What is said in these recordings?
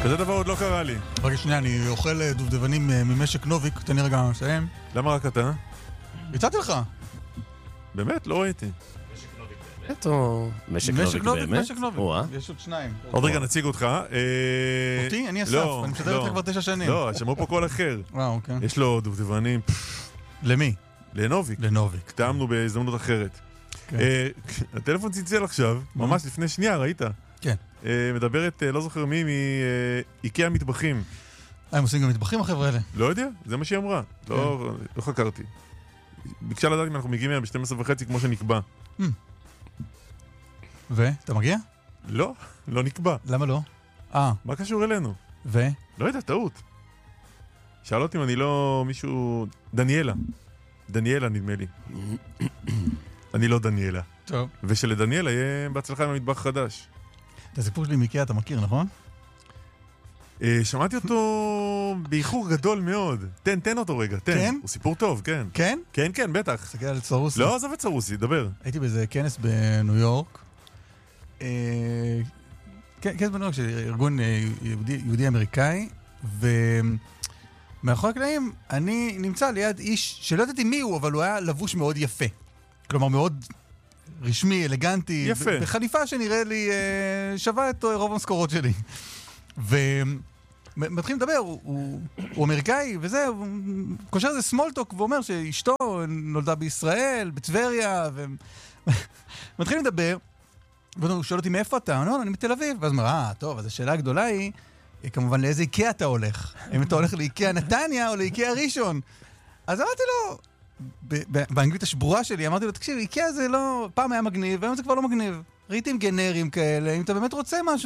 כזה דבר עוד לא קרה לי. רגע שנייה, אני אוכל דובדבנים ממשק נוביק, תן לי רגע לסיים. למה רק אתה? הצעתי לך. באמת? לא ראיתי. באמת או... משק נוביק באמת? משק נוביק, יש עוד שניים. עוד רגע נציג אותך. אותי? אני אסף, אני משדר אותך כבר 9 שנים. לא, שמעו פה קול אחר. אוקיי. יש לו דובדבנים. למי? לנוביק. לנוביק. טעמנו בהזדמנות אחרת. הטלפון צלצל עכשיו, ממש לפני שנייה, ראית? כן. מדברת, לא זוכר מי, מאיקאה מטבחים. הם עושים גם מטבחים החבר'ה האלה? לא יודע, זה מה שהיא אמרה. לא חקרתי. ביקשה לדעת אם אנחנו מגיעים ב-12:30 כמו שנקבע. ואתה מגיע? לא, לא נקבע. למה לא? מה קשור אלינו? לא יודע, טעות. שאל אותי אם אני לא מישהו... דניאלה נדמה לי. אני לא דניאלה. טוב. ושלדניאלה יהיה בהצלחה עם המטבח חדש. את הסיפור שלי מאיקאה אתה מכיר, נכון? שמעתי אותו באיחור גדול מאוד. תן אותו רגע, תן. כן? הוא סיפור טוב, כן. כן? כן, בטח. תסתכל על צרוסי. לא, עזוב את צרוסי, דבר. הייתי באיזה כנס בניו יורק. כנס בניו יורק של ארגון יהודי אמריקאי, ומאחורי הקלעים אני נמצא ליד איש שלא ידעתי מי הוא, אבל הוא היה לבוש מאוד יפה. כלומר, מאוד רשמי, אלגנטי. יפה. בחליפה שנראה לי שווה את רוב המשכורות שלי. ומתחילים לדבר, הוא אמריקאי וזה, הוא קושר איזה סמולטוק ואומר שאשתו נולדה בישראל, בטבריה, ומתחילים לדבר, והוא שואל אותי מאיפה אתה? אני מתל אביב. ואז אומר, טוב, אז השאלה הגדולה היא, כמובן לאיזה איקאה אתה הולך? אם אתה הולך לאיקאה נתניה או לאיקאה ראשון? אז אמרתי לו, באנגלית השבורה שלי, אמרתי לו, תקשיב, איקאה זה לא, פעם היה מגניב, והיום זה כבר לא מגניב. ראיתי עם גנרים כאלה, אם אתה באמת רוצה משהו,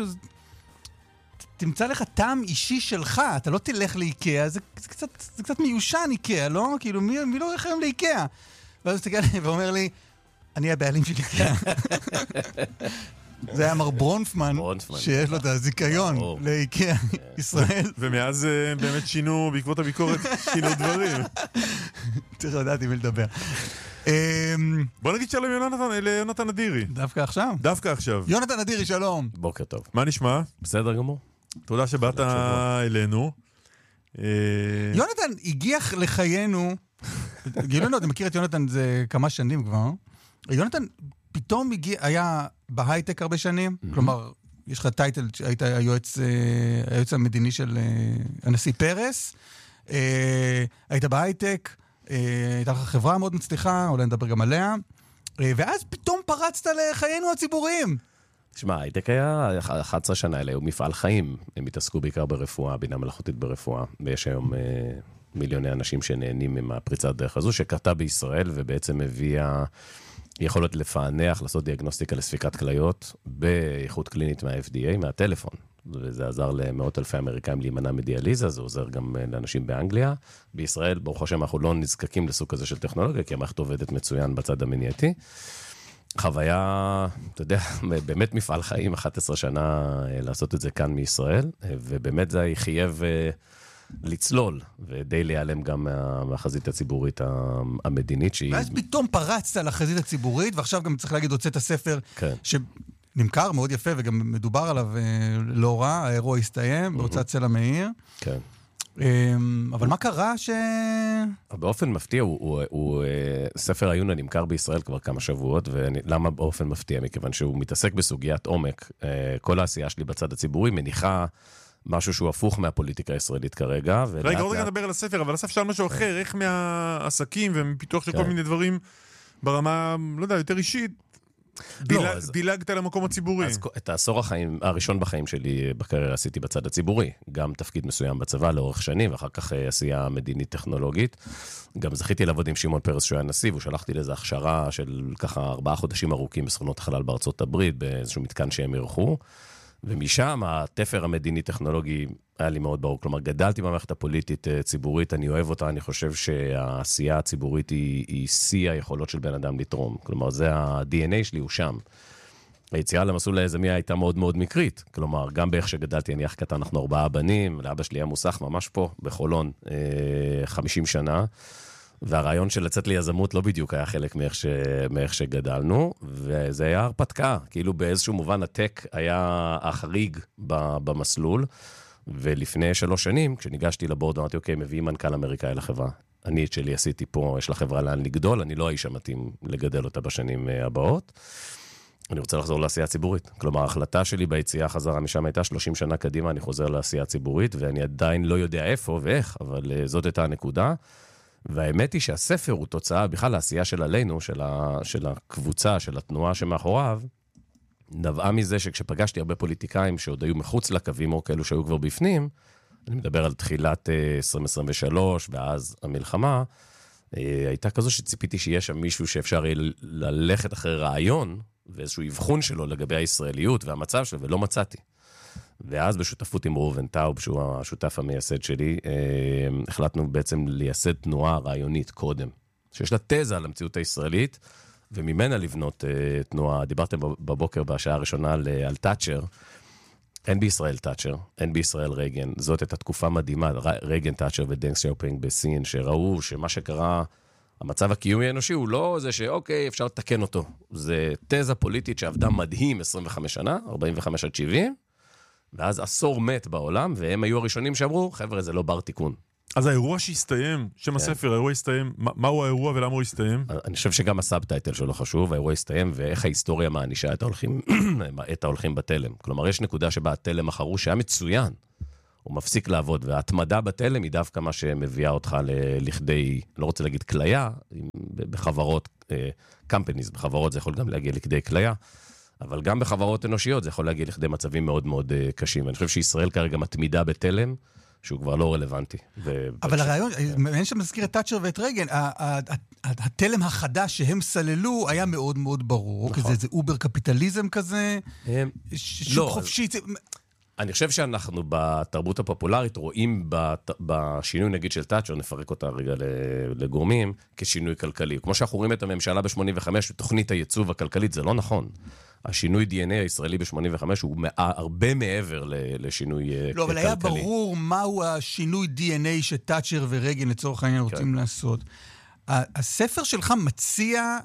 תמצא לך טעם אישי שלך, אתה לא תלך לאיקאה, זה קצת מיושן איקאה, לא? כאילו, מי לא הולך היום לאיקאה? ואז הוא מסתכל עליי ואומר לי, אני הבעלים של איקאה. זה היה מר ברונפמן, שיש לו את הזיכיון לאיקאה ישראל. ומאז באמת שינו, בעקבות הביקורת, שינו דברים. צריך לדעת עם מי לדבר. בוא נגיד שלום ליונתן אדירי. דווקא עכשיו? דווקא עכשיו. יונתן אדירי, שלום. בוקר טוב. מה נשמע? בסדר גמור. תודה שבאת אלינו. יונתן הגיח לחיינו, גילונו, אתה מכיר את יונתן זה כמה שנים כבר. יונתן פתאום היה בהייטק הרבה שנים, כלומר, יש לך טייטל, היית היועץ המדיני של הנשיא פרס, היית בהייטק, הייתה לך חברה מאוד מצליחה, אולי נדבר גם עליה, ואז פתאום פרצת לחיינו הציבוריים. תשמע, הייטק היה 11 שנה, אלה היו מפעל חיים, הם התעסקו בעיקר ברפואה, בינה מלאכותית ברפואה, ויש היום מיליוני אנשים שנהנים עם הפריצת דרך הזו, שקרתה בישראל ובעצם הביאה יכולת לפענח, לעשות דיאגנוסטיקה לספיקת כליות, באיכות קלינית מה-FDA, מהטלפון. וזה עזר למאות אלפי אמריקאים להימנע מדיאליזה, זה עוזר גם לאנשים באנגליה. בישראל, ברוך השם, אנחנו לא נזקקים לסוג הזה של טכנולוגיה, כי המערכת עובדת מצוין בצד המניעתי. חוויה, אתה יודע, באמת מפעל חיים, 11 שנה לעשות את זה כאן מישראל, ובאמת זה חייב לצלול, ודי להיעלם גם מהחזית הציבורית המדינית שהיא... ואז פתאום פרצת לחזית הציבורית, ועכשיו גם צריך להגיד, הוצאת הספר שנמכר מאוד יפה, וגם מדובר עליו לא רע, האירוע הסתיים, בהוצאת צלע מאיר. כן. אבל מה קרה באופן מפתיע, הוא ספר העיון הנמכר בישראל כבר כמה שבועות, ולמה באופן מפתיע? מכיוון שהוא מתעסק בסוגיית עומק. כל העשייה שלי בצד הציבורי מניחה משהו שהוא הפוך מהפוליטיקה הישראלית כרגע. רגע, עוד רגע נדבר על הספר, אבל הסף שאל משהו אחר, איך מהעסקים ומפיתוח של כל מיני דברים ברמה, לא יודע, יותר אישית, דילגת למקום הציבורי. אז את העשור הראשון בחיים שלי בקריירה עשיתי בצד הציבורי, גם תפקיד מסוים בצבא לאורך שנים, ואחר כך עשייה מדינית טכנולוגית. גם זכיתי לעבוד עם שמעון פרס שהוא היה נשיא, ושלחתי לזה הכשרה של ככה 4 חודשים ארוכים בסוכנות החלל בארצות הברית, באיזשהו מתקן שהם ערכו. ומשם התפר המדיני-טכנולוגי היה לי מאוד ברור. כלומר, גדלתי במערכת הפוליטית ציבורית, אני אוהב אותה, אני חושב שהעשייה הציבורית היא שיא היכולות של בן אדם לתרום. כלומר, זה ה-DNA שלי, הוא שם. היציאה למסלול היזמי הייתה מאוד מאוד מקרית. כלומר, גם באיך שגדלתי, אני אח קטן, אנחנו 4 בנים, לאבא שלי היה מוסך ממש פה, בחולון, 50 שנה. והרעיון של לצאת ליזמות לא בדיוק היה חלק מאיך שגדלנו, וזה היה הרפתקה, כאילו באיזשהו מובן הטק היה החריג במסלול, ולפני 3 שנים, כשניגשתי לבורד, אמרתי, אוקיי, מביאים מנכ"ל אמריקאי לחברה. אני את שלי עשיתי פה, יש לחברה לאן לגדול, אני לא האיש המתאים לגדל אותה בשנים הבאות. אני רוצה לחזור לעשייה הציבורית. כלומר, ההחלטה שלי ביציאה חזרה משם הייתה 30 שנה קדימה, אני חוזר לעשייה הציבורית, ואני עדיין לא יודע איפה ואיך, אבל זאת הייתה הנקודה. והאמת היא שהספר הוא תוצאה בכלל לעשייה של עלינו, של הקבוצה, של התנועה שמאחוריו, נבעה מזה שכשפגשתי הרבה פוליטיקאים שעוד היו מחוץ לקווים או כאלו שהיו כבר בפנים, אני מדבר על תחילת 2023 ואז המלחמה, הייתה כזו שציפיתי שיש שם מישהו שאפשר ללכת אחרי רעיון, ואיזשהו אבחון שלו לגבי הישראליות והמצב שלו, ולא מצאתי. ואז בשותפות עם ראובן טאוב, שהוא השותף המייסד שלי, החלטנו בעצם לייסד תנועה רעיונית קודם, שיש לה תזה על המציאות הישראלית, וממנה לבנות תנועה. דיברתם בבוקר בשעה הראשונה על תאצ'ר, אין בישראל תאצ'ר, אין בישראל רייגן, זאת הייתה תקופה מדהימה, רייגן, תאצ'ר ודנג שיופינג בסין, שראו שמה שקרה, המצב הקיומי האנושי הוא לא זה שאוקיי, אפשר לתקן אותו. זה תזה פוליטית שעבדה מדהים 25 שנה, 45 עד 70, ואז עשור מת בעולם, והם היו הראשונים שאמרו, חבר'ה, זה לא בר תיקון. אז האירוע שהסתיים, שם הספר, האירוע הסתיים, מהו האירוע ולמה הוא הסתיים? אני חושב שגם הסאבטייטל שלו חשוב, האירוע הסתיים, ואיך ההיסטוריה מענישה את ההולכים בתלם. כלומר, יש נקודה שבה התלם החרוש שהיה מצוין, הוא מפסיק לעבוד, וההתמדה בתלם היא דווקא מה שמביאה אותך לכדי, לא רוצה להגיד קליה, בחברות, companies, בחברות זה יכול גם להגיע לכדי קליה, אבל גם בחברות אנושיות זה יכול להגיע לכדי מצבים מאוד מאוד קשים. ואני חושב שישראל כרגע מתמידה בתלם, שהוא כבר לא רלוונטי. אבל הרעיון, אין שם מזכיר את תאצ'ר ואת רייגן, התלם החדש שהם סללו היה מאוד מאוד ברור, כי זה אובר קפיטליזם כזה, שוק חופשי. אני חושב שאנחנו בתרבות הפופולרית רואים בשינוי נגיד של תאצ'ר, נפרק אותה רגע לגורמים, כשינוי כלכלי. כמו שאנחנו רואים את הממשלה ב-85, תוכנית הייצוב הכלכלית, זה לא נכון. השינוי DNA הישראלי ב-85 הוא הרבה מעבר לשינוי כלכלי. לא, אבל היה ברור מהו השינוי DNA שתאצ'ר ורייגן לצורך העניין רוצים לעשות. הספר שלך מציע,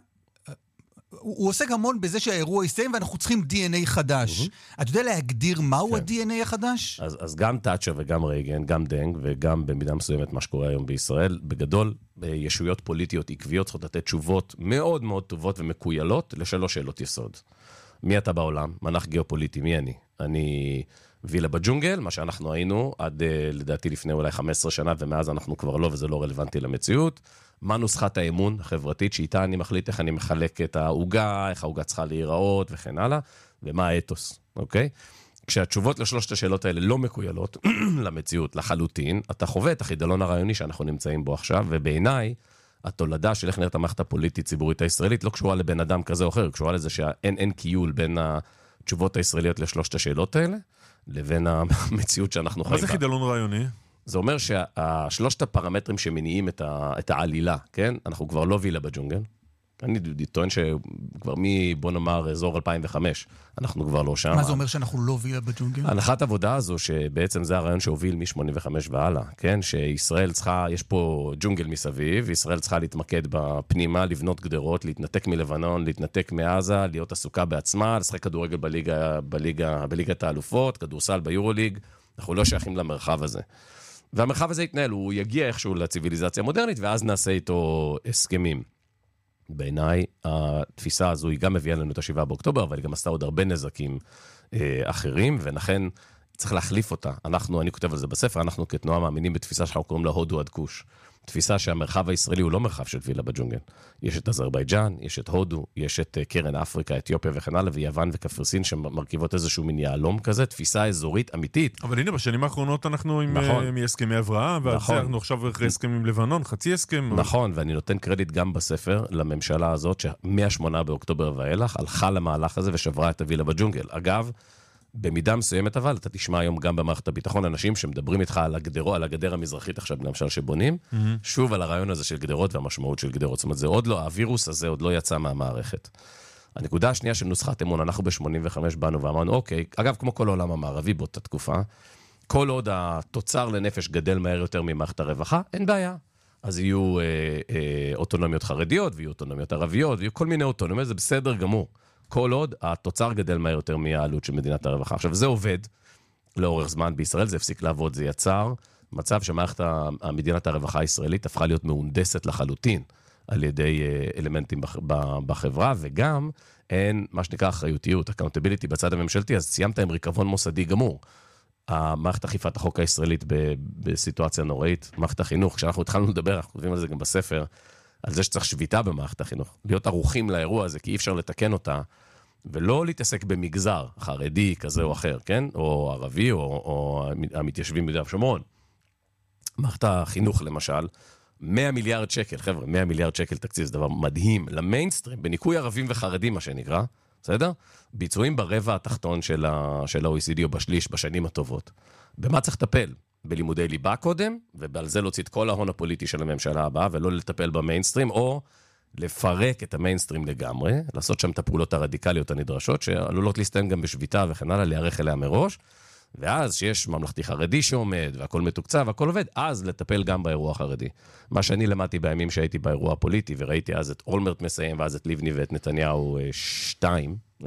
הוא עוסק המון בזה שהאירוע יסתיים ואנחנו צריכים DNA חדש. אתה יודע להגדיר מהו ה-DNA החדש? אז גם תאצ'ר וגם רייגן, גם דנג וגם במידה מסוימת מה שקורה היום בישראל, בגדול ישויות פוליטיות עקביות צריכות לתת תשובות מאוד מאוד טובות ומקוילות ל3 שאלות יסוד. מי אתה בעולם? מנח גיאופוליטי, מי אני? אני וילה בג'ונגל, מה שאנחנו היינו עד לדעתי לפני אולי 15 שנה, ומאז אנחנו כבר לא, וזה לא רלוונטי למציאות. מה נוסחת האמון החברתית, שאיתה אני מחליט איך אני מחלק את העוגה, איך העוגה צריכה להיראות וכן הלאה, ומה האתוס, אוקיי? כשהתשובות לשלושת השאלות האלה לא מקוילות למציאות לחלוטין, אתה חווה את החידלון הרעיוני שאנחנו נמצאים בו עכשיו, ובעיניי, התולדה של איך נראית המערכת הפוליטית ציבורית הישראלית לא קשורה לבן אדם כזה או אחר, קשורה לזה שאין קיול בין התשובות הישראליות לשלושת השאלות האלה, לבין המציאות שאנחנו חיים בה. מה זה חידלון רעיוני? זה אומר שהשלושת הפרמטרים שמניעים את העלילה, כן? אנחנו כבר לא וילה בג'ונגל. אני טוען שכבר בוא נאמר, אזור 2005, אנחנו כבר לא שם. מה זה אומר שאנחנו לא וילה בג'ונגל? הנחת עבודה הזו, שבעצם זה הרעיון שהוביל מ-85 והלאה, כן? שישראל צריכה, יש פה ג'ונגל מסביב, ישראל צריכה להתמקד בפנימה, לבנות גדרות, להתנתק מלבנון, להתנתק מעזה, להיות עסוקה בעצמה, לשחק כדורגל בליגת האלופות, כדורסל ביורוליג, אנחנו לא שייכים למרחב הזה. והמרחב הזה יתנהל, הוא יגיע איכשהו לציביליזציה המודרנית, ואז נעשה איתו הסכמים. בעיניי, התפיסה הזו היא גם מביאה לנו את 7 באוקטובר, אבל היא גם עשתה עוד הרבה נזקים אחרים, ולכן צריך להחליף אותה. אני כותב על זה בספר, אנחנו כתנועה מאמינים בתפיסה שאנחנו קוראים לה הודו עד כוש. תפיסה שהמרחב הישראלי הוא לא מרחב של וילה בג'ונגל. יש את אזרבייג'אן, יש את הודו, יש את קרן אפריקה, אתיופיה וכן הלאה, ויוון וקפריסין שמרכיבות איזשהו מין יהלום כזה, תפיסה אזורית אמיתית. אבל הנה, בשנים האחרונה אנחנו עם הסכמי אברהם, ואנחנו עכשיו אחרי הסכם עם לבנון, חצי הסכם. נכון, ואני נותן קרדיט גם בספר לממשלה הזאת, שמ-8 באוקטובר ואילך הלכה למהלך הזה ושברה את הווילה בג'ונגל. אגב, במידה מסוימת אבל, אתה תשמע היום גם במערכת הביטחון, אנשים שמדברים איתך על הגדר המזרחית עכשיו, למשל שבונים, שוב על הרעיון הזה של גדרות והמשמעות של גדרות. זאת אומרת, זה עוד לא, הווירוס הזה עוד לא יצא מהמערכת. הנקודה השנייה של נוסחת אמון, אנחנו ב-85 באנו ואמרנו, אוקיי, אגב, כמו כל העולם המערבי באותה תקופה, כל עוד התוצר לנפש גדל מהר יותר ממערכת הרווחה, אין בעיה. אז יהיו אוטונומיות חרדיות, ויהיו אוטונומיות ערביות, ויהיו כל מיני אוטונומיות, זה בסדר גמור. כל עוד התוצר גדל מהר יותר מהעלות של מדינת הרווחה. עכשיו, זה עובד, לאורך זמן. בישראל זה הפסיק לעבוד, זה יצר מצב שמערכת המדינת הרווחה הישראלית הפכה להיות מהונדסת לחלוטין על ידי אלמנטים בחברה, וגם אין מה שנקרא אחריותיות, accountability בצד הממשלתי, אז סיימת עם ריקבון מוסדי גמור. המערכת אכיפת החוק הישראלית בסיטואציה נוראית, מערכת החינוך, כשאנחנו התחלנו לדבר, אנחנו כותבים על זה גם בספר, על זה שצריך שביתה במערכת החינוך, להיות ערוכים לאירוע הזה, כי אי אפשר לתקן אותה, ולא להתעסק במגזר, חרדי כזה או אחר, כן? או ערבי, או המתיישבים ביהודה ושומרון. מערכת החינוך, למשל, 100 מיליארד שקל, חבר'ה, 100 מיליארד שקל תקציב, זה דבר מדהים, למיינסטרים, בניקוי ערבים וחרדים, מה שנקרא, בסדר? ביצועים ברבע התחתון של ה-OECD או בשליש בשנים הטובות. במה צריך לטפל? בלימודי ליבה קודם, ועל זה להוציא את כל ההון הפוליטי של הממשלה הבאה, ולא לטפל במיינסטרים, או לפרק את המיינסטרים לגמרי, לעשות שם את הפעולות הרדיקליות הנדרשות, שעלולות להסתיים גם בשביתה וכן הלאה, להיערך אליה מראש, ואז שיש ממלכתי חרדי שעומד, והכל מתוקצב, והכל עובד, אז לטפל גם באירוע החרדי. מה שאני למדתי בימים שהייתי באירוע הפוליטי, וראיתי אז את אולמרט מסיים, ואז את ליבני ואת נתניהו 9-13,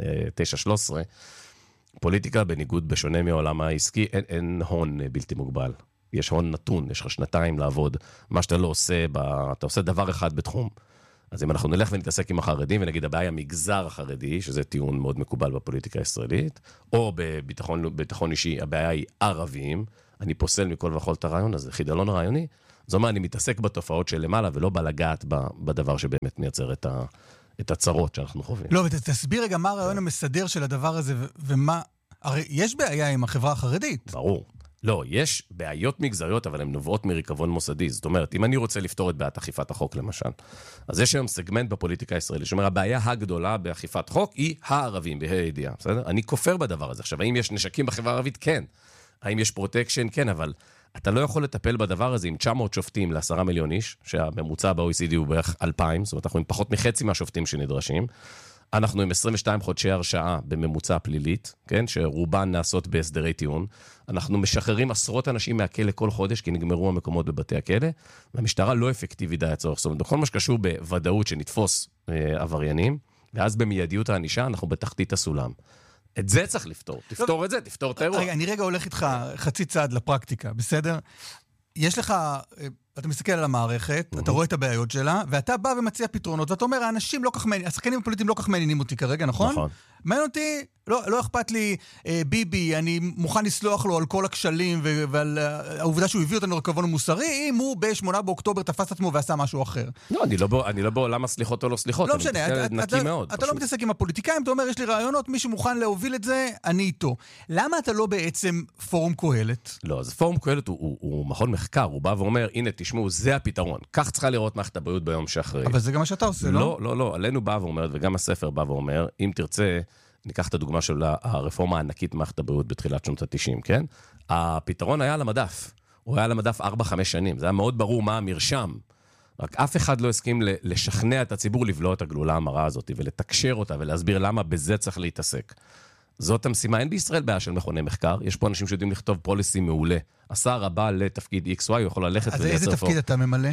פוליטיקה בניגוד בשונה מעולם העסקי, אין הון בלתי מוגבל. יש הון נתון, יש לך 2 לעבוד. מה שאתה לא עושה, אתה עושה דבר אחד בתחום. אז אם אנחנו נלך ונתעסק עם החרדים, ונגיד הבעיה המגזר החרדי, שזה טיעון מאוד מקובל בפוליטיקה הישראלית, או בביטחון אישי, הבעיה היא ערבים, אני פוסל מכל וכל את הרעיון הזה, חידלון הרעיוני, זאת אומרת, אני מתעסק בתופעות של למעלה, ולא בלגעת בדבר שבאמת מייצר את הצרות שאנחנו חווים. לא, ותסביר רגע מה הרעיון המסדר של הדבר הזה, ומה, הרי יש בעיה עם החברה החרדית. ברור. לא, יש בעיות מגזריות, אבל הן נובעות מריקבון מוסדי. זאת אומרת, אם אני רוצה לפתור את בעיית אכיפת החוק, למשל, אז יש היום סגמנט בפוליטיקה הישראלית, שאומר, הבעיה הגדולה באכיפת חוק היא הערבים, בה"א הידיעה, בסדר? אני כופר בדבר הזה. עכשיו, האם יש נשקים בחברה הערבית? כן. האם יש פרוטקשן? כן, אבל אתה לא יכול לטפל בדבר הזה עם 900 שופטים ל10 מיליון איש, שהממוצע ב-OECD הוא בערך 2,000, זאת אומרת, אנחנו עם פחות מחצי מהשופטים שנדרשים. אנחנו עם 22 חודשי הרשעה בממוצע פלילית, כן? שרובן נעשות בהסדרי טיעון. אנחנו משחררים עשרות אנשים מהכלא כל חודש, כי נגמרו המקומות בבתי הכלא, והמשטרה לא אפקטיבית די הצורך. זאת אומרת, בכל מה שקשור בוודאות שנתפוס עבריינים, ואז במיידיות האנישה, אנחנו בתחתית הסולם. את זה צריך לפתור. תפתור את זה, תפתור את האירוע. רגע, אני רגע הולך איתך חצי צעד לפרקטיקה, בסדר? יש לך, אתה מסתכל על המערכת, אתה רואה את הבעיות שלה, ואתה בא ומציע פתרונות, ואתה אומר, האנשים לא כך מעניינים, השחקנים הפוליטיים לא כך מעניינים אותי כרגע, נכון? נכון. מעניין אותי, לא אכפת לי ביבי, אני מוכן לסלוח לו על כל הכשלים, ועל העובדה שהוא הביא אותנו ריקבון מוסרי, אם הוא ב-8 באוקטובר תפס את עצמו ועשה משהו אחר. לא, אני לא בעולם הסליחות או לא סליחות. לא משנה, אתה לא מתעסק עם הפוליטיקאים, אתה אומר, יש לי רעיונות, מישהו מוכן להוביל את זה, אני איתו. למה אתה לא בעצם פורום קהלת? לא, אז פורום קהלת הוא מכון מחקר, הוא בא ואומר, הנה, תשמעו, זה הפתרון. כך צריכה לראות מערכת הבריאות ביום שאחרי. אבל זה גם מה שאתה עושה, לא? לא, עלינו בא ואומר, וגם הספר בא ואומר, אם תרצה, ניקח את הדוגמה של הרפורמה הענקית מערכת הבריאות בתחילת שנות ה-90, כן? הפתרון היה על המדף. הוא היה על המדף 4-5 שנים. זה היה מאוד ברור מה המרשם. רק אף אחד לא הסכים לשכנע את הציבור לבלוע את הגלולה המרה הזאת, ולתקשר אותה, ולהסביר למה בזה צריך להתעסק. זאת המשימה. אין בישראל בעיה של מכוני מחקר. יש פה אנשים שיודעים לכתוב פוליסי מעולה. השר הבא לתפקיד XY, הוא יכול ללכת אז איזה תפקיד אתה ממלא?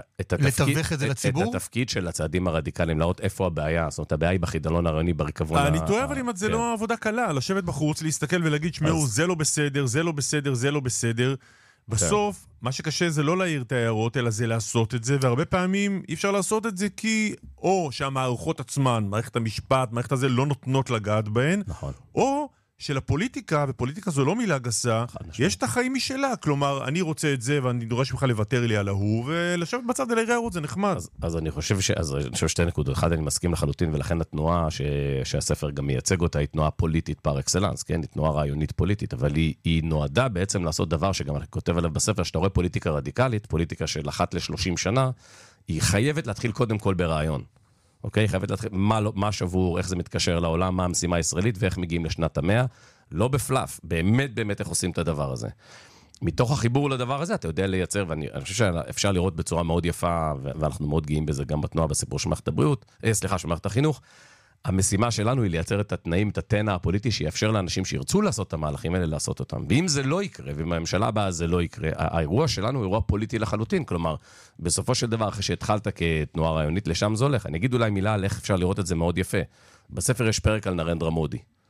לתווך את זה לציבור? את התפקיד של הצעדים הרדיקליים, לראות איפה הבעיה. זאת אומרת, הבעיה היא בחידלון הרעיוני בריקבון. אני טועה, אבל אם זה לא עבודה קלה, לשבת בחוץ, להסתכל ולהגיד, שמעו, זה לא בסדר, זה לא בסדר, זה לא בסדר. בסוף, מה שקשה זה לא להעיר את ההערות, אלא זה לעשות את זה, והרבה פעמים אי אפשר לעשות את זה כי או שהמערכות עצמן, מערכת המשפט, מערכת הזה לא נותנות לגעת בהן, נכון. או שלפוליטיקה, ופוליטיקה זו לא מילה גסה, יש את החיים משלה, כלומר, אני רוצה את זה ואני דורש ממך לוותר לי על ההוא, ולשבת בצד על הערות, זה נחמד. אז אני חושב שתי נקודות. אחד, אני מסכים לחלוטין, ולכן התנועה שהספר גם מייצג אותה, היא תנועה פוליטית פר אקסלנס, כן? היא תנועה רעיונית פוליטית, אבל היא נועדה בעצם לעשות דבר שגם אני כותב עליו בספר, שאתה רואה פוליטיקה רדיקלית, פוליטיקה של 1 ל-30 שנה, היא חייבת להתחיל קודם כל ברעיון. אוקיי? חייבת להתחיל, מה שבור, איך זה מתקשר לעולם, מה המשימה הישראלית, ואיך מגיעים לשנת ה-100. לא בפלאף, באמת איך עושים את הדבר הזה. מתוך החיבור לדבר הזה, אתה יודע לייצר, ואני חושב שאפשר לראות בצורה מאוד יפה, ואנחנו מאוד גאים בזה גם בתנועה, בסיפור של מערכת הבריאות, של מערכת החינוך. המשימה שלנו היא לייצר את התנאים, את התנע הפוליטי, שיאפשר לאנשים שירצו לעשות את המהלכים האלה, לעשות אותם. ואם זה לא יקרה, ואם הממשלה הבאה זה לא יקרה, האירוע שלנו הוא אירוע פוליטי לחלוטין. כלומר, בסופו של דבר, אחרי שהתחלת כתנועה רעיונית, לשם זה הולך. אני אגיד אולי מילה על איך אפשר לראות את זה מאוד יפה. בספר יש פרק על נרנדרה מודי,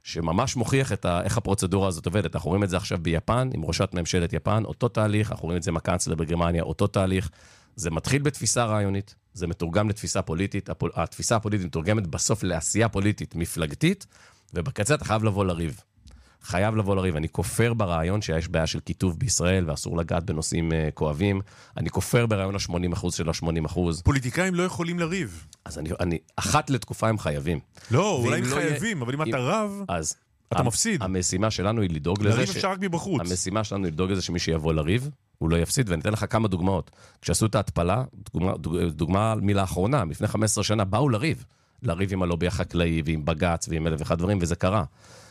שממש מוכיח איך הפרוצדורה הזאת עובדת. אנחנו רואים את זה עכשיו ביפן, עם ראשת ממשלת יפן, אותו תהליך, אנחנו רואים את זה עם הקאנצלר בגרמניה, אותו תהליך. זה מתחיל בתפיסה רעיונית, זה מתורגם לתפיסה פוליטית, התפיסה הפוליטית מתורגמת בסוף לעשייה פוליטית מפלגתית, ובקצה אתה חייב לבוא לריב. חייב לבוא לריב. אני כופר ברעיון שיש בעיה של כיתוב בישראל, ואסור לגעת בנושאים כואבים. אני כופר ברעיון ה-80% של ה-80%. פוליטיקאים לא יכולים לריב. אז אני אחת לתקופה הם חייבים. לא, אולי הם חייבים, אבל אם אתה רב, אתה מפסיד. המשימה שלנו היא לדאוג לזה לריב אפשר רק מבחוץ. המשימה שלנו היא לדאוג לזה שמי שיבוא לריב, הוא לא יפסיד, ואני אתן לך כמה דוגמאות. כשעשו את ההתפלה, דוגמה מילה האחרונה, לפני 15 שנה, באו לריב עם הלובי החקלאי, ועם בגץ, ועם אלף ואחד דברים, וזה קרה.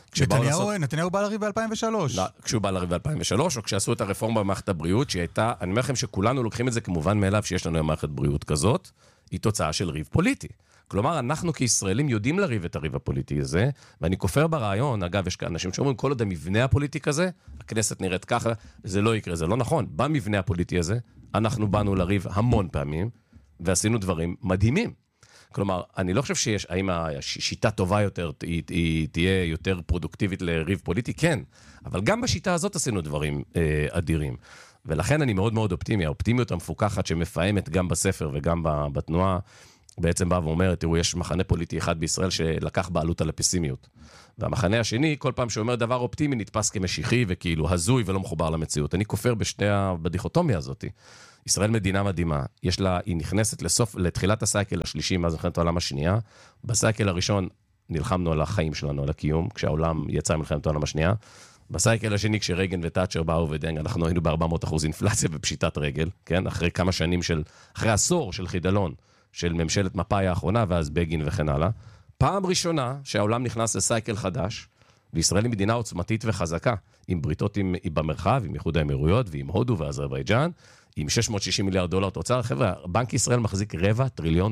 נתניהו בא לריב ב-2003. כשהוא בא לריב ב-2003, או כשעשו את הרפורמה במערכת הבריאות, שהייתה, אני אומר לכם שכולנו לוקחים את זה כמובן מאליו, שיש לנו מערכת בריאות כזאת, היא תוצאה של ריב פוליטי. כלומר, אנחנו כישראלים יודעים לריב את הריב הפוליטי הזה, ואני כופר ברעיון, אגב, יש אנשים שאומרים, כל עוד המבנה הפוליטי כזה, הכנסת נראית ככה, זה לא יקרה, זה לא נכון. במבנה הפוליטי הזה, אנחנו באנו לריב המון פעמים, ועשינו דברים מדהימים. כלומר, אני לא חושב שיש, האם השיטה טובה יותר, היא תהיה יותר פרודוקטיבית לריב פוליטי? כן, אבל גם בשיטה הזאת עשינו דברים אדירים. ולכן אני מאוד מאוד אופטימי. האופטימיות המפוקחת שמפעמת גם בספר וגם בתנועה, בעצם בא ואומרת, תראו, יש מחנה פוליטי אחד בישראל שלקח בעלות על הפסימיות. והמחנה השני, כל פעם שאומר דבר אופטימי, נתפס כמשיחי וכאילו הזוי ולא מחובר למציאות. אני כופר בדיכוטומיה הזאת. ישראל מדינה מדהימה. היא נכנסת לתחילת הסייקל השלישי, מאז מלחמת העולם השנייה. בסייקל הראשון נלחמנו על החיים שלנו, על הקיום, כשהעולם יצא ממלחמת העולם השנייה. בסייקל השני, כשרייגן וטאצ'ר באו ודנג, אנחנו היינו ב-400% אינפלציה בפשיטת רגל, כן? אחרי כמה שנים אחרי עשור של חידלון, של ממשלת מפא"י האחרונה, ואז בגין וכן הלאה. פעם ראשונה שהעולם נכנס לסייקל חדש, וישראל היא מדינה עוצמתית וחזקה, עם בריתות במרחב, עם איחוד האמירויות, ועם הודו ואזרבייג'אן, עם $660 מיליארד תוצר. חבר'ה, בנק ישראל מחזיק $250 טריליון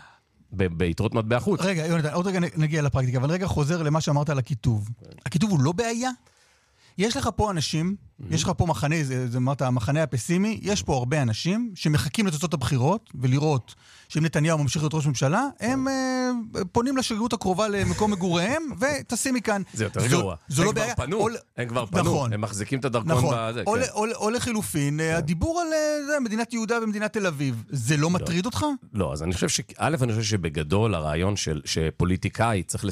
ביתרות מטבע חוץ. רגע, יונתן, עוד רגע נגיע לפרקטיקה, אבל רגע חוזר למה שאמרת על הכיתוב. הכיתוב הוא לא בעיה? יש לך פה אנשים, יש לך פה מחנה, זה אמרת, המחנה הפסימי, יש פה הרבה אנשים שמחכים לתוצאות הבחירות, ולראות שאם נתניהו ממשיך להיות ראש ממשלה, הם פונים לשגרירות הקרובה למקום מגוריהם, וטסים מכאן. זה יותר גרוע. הם כבר פנו, הם מחזיקים את הדרכון בזה. או לחילופין, הדיבור על מדינת יהודה ומדינת תל אביב, זה לא מטריד אותך? לא, אז אני חושב שבגדול הרעיון שפוליטיקאי צריך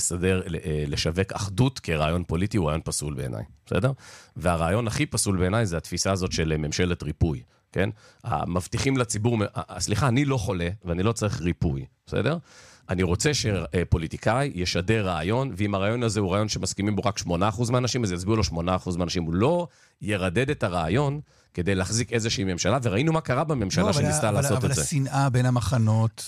לשווק אחדות כרעיון פוליטי, הוא רעיון פסול בעיניי. בסדר? והרעיון הכי פסול בעיניי זה התפיסה הזאת של ממשלת ריפוי, כן? המבטיחים לציבור, סליחה, אני לא חולה ואני לא צריך ריפוי, בסדר? אני רוצה שפוליטיקאי ישדר רעיון, ואם הרעיון הזה הוא רעיון שמסכימים בו רק 8% מהאנשים, אז יצביעו לו 8% מהאנשים. הוא לא ירדד את הרעיון כדי להחזיק איזושהי ממשלה, וראינו מה קרה בממשלה שניסתה לעשות את זה. אבל השנאה בין המחנות,